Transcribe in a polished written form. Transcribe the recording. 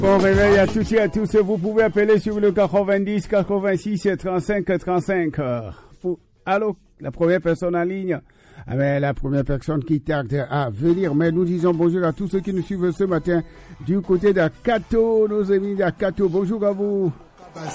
Bon réveil à toutes et à tous. Vous pouvez appeler sur le 90 86 35 35. Allô, la première personne en ligne. Ah ben, la première personne qui tarde à venir. Mais nous disons bonjour à tous ceux qui nous suivent ce matin du côté d'Akato, nos amis d'Akato. Bonjour à vous.